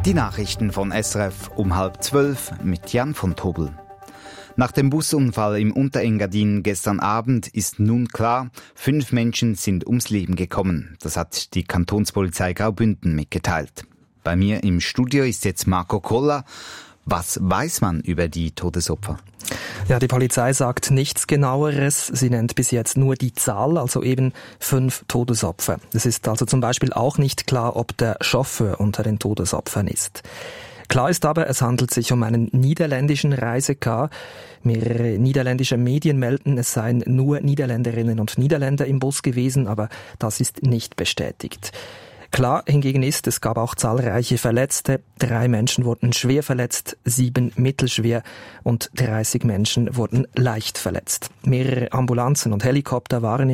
Die Nachrichten von SRF um 11:30 mit Jan von Tobel. Nach dem Busunfall im Unterengadin gestern Abend ist nun klar, 5 Menschen sind ums Leben gekommen. Das hat die Kantonspolizei Graubünden mitgeteilt. Bei mir im Studio ist jetzt Marco Koller. Was weiß man über die Todesopfer? Ja, die Polizei sagt nichts Genaueres. Sie nennt bis jetzt nur die Zahl, also eben 5 Todesopfer. Es ist also zum Beispiel auch nicht klar, ob der Chauffeur unter den Todesopfern ist. Klar ist aber, es handelt sich um einen niederländischen Reisecar. Mehrere niederländische Medien melden, es seien nur Niederländerinnen und Niederländer im Bus gewesen, aber das ist nicht bestätigt. Klar hingegen ist, es gab auch zahlreiche Verletzte. 3 Menschen wurden schwer verletzt, 7 mittelschwer und 30 Menschen wurden leicht verletzt. Mehrere Ambulanzen und Helikopter waren